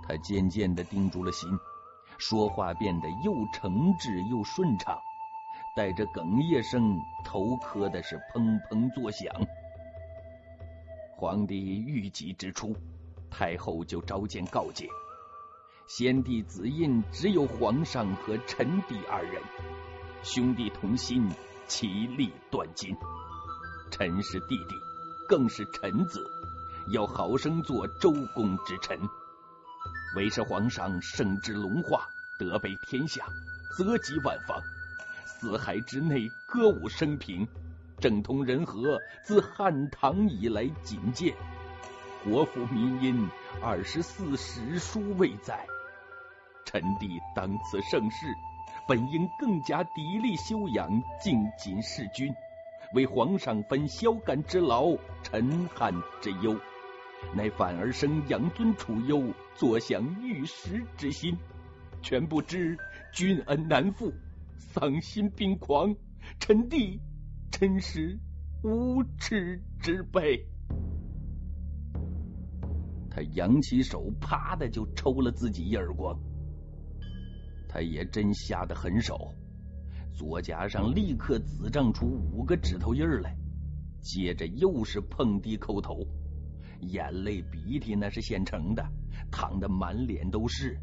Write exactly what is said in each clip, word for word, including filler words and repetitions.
他渐渐地定住了心，说话变得又诚挚又顺畅，带着哽咽声，头磕的是砰砰作响。皇帝御疾之初，太后就召见告诫，先帝子印只有皇上和臣弟二人，兄弟同心，其利断金。臣是弟弟，更是臣子，要好生做周公之臣。为是皇上圣之龙化，德备天下，泽及万方，四海之内歌舞升平，政通人和，自汉唐以来仅见。国富民殷，二十四史书未载。臣弟当此盛世，本应更加砥砺修养，敬谨事君，为皇上分宵干之劳，陈汉之忧，乃反而生养尊处优，坐享玉石之心。全不知君恩难复，丧心病狂，臣弟真是无耻之辈。他扬起手，啪的就抽了自己一耳光。他也真下得狠手，左颊上立刻紫胀出五个指头印来，接着又是碰地叩头，眼泪鼻涕那是现成的，淌得满脸都是。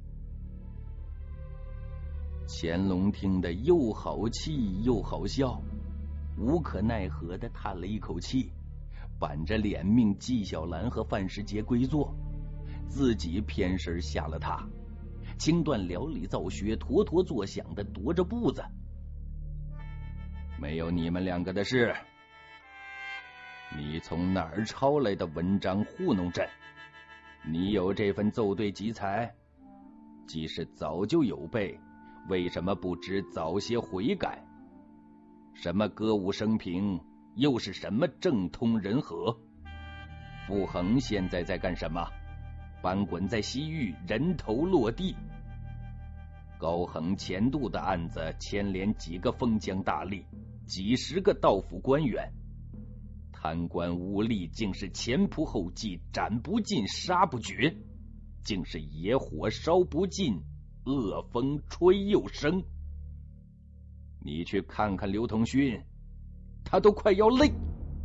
乾隆听得又好气又好笑，无可奈何的叹了一口气，板着脸命纪晓岚和范世杰归坐，自己偏身下了榻，轻断撩里造穴，妥妥作响的踱着步子。没有你们两个的事，你从哪儿抄来的文章糊弄朕？你有这份奏对集才，即使早就有备，为什么不知早些悔改？什么歌舞升平，又是什么政通人和？傅恒现在在干什么？翻滚在西域，人头落地。高恒前度的案子牵连几个封疆大吏，几十个道府官员，贪官污吏竟是前仆后继，斩不尽，杀不绝，竟是野火烧不尽，恶风吹又生。你去看看刘同勋，他都快要累。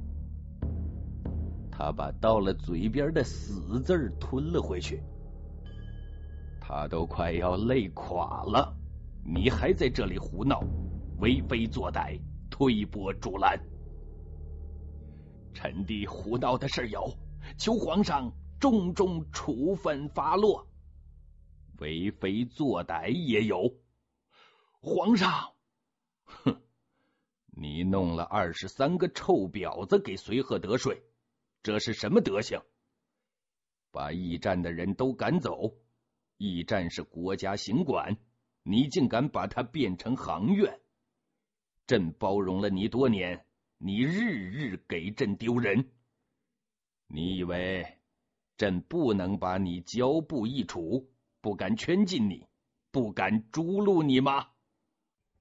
他把到了嘴边的死字吞了回去。他都快要累垮了，你还在这里胡闹，为非作歹，推波助澜。臣弟胡闹的事有，求皇上重重处分发落。为非作歹也有。皇上，哼，你弄了二十三个臭婊子给随和得税，这是什么德行？把驿站的人都赶走，驿站是国家行馆，你竟敢把它变成行院。朕包容了你多年，你日日给朕丢人。你以为朕不能把你交部一处，不敢圈禁你，不敢诛戮你吗？